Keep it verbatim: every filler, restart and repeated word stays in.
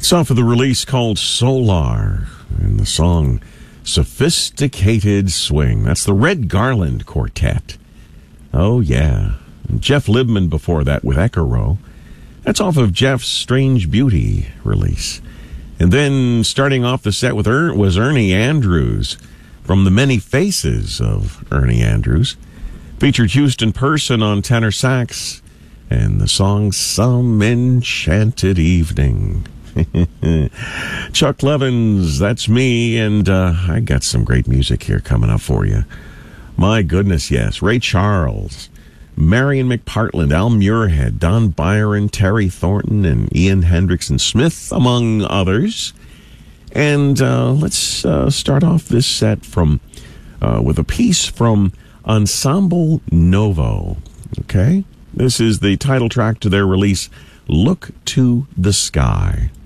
It's off of the release called Solar, and the song Sophisticated Swing. That's the Red Garland Quartet. Oh, yeah. And Jeff Libman before that with Echaro. That's off of Jeff's Strange Beauty release. And then starting off the set with er- was Ernie Andrews from The Many Faces of Ernie Andrews. Featured Houston Person on tenor sax and the song Some Enchanted Evening. Chuck Levins, that's me, and uh, I got some great music here coming up for you. My goodness, yes. Ray Charles, Marion McPartland, Al Muirhead, Don Byron, Terry Thornton, and Ian Hendrickson Smith, among others. And uh, let's uh, start off this set from uh, with a piece from Ensemble Novo. Okay? This is the title track to their release, Look to the Sky.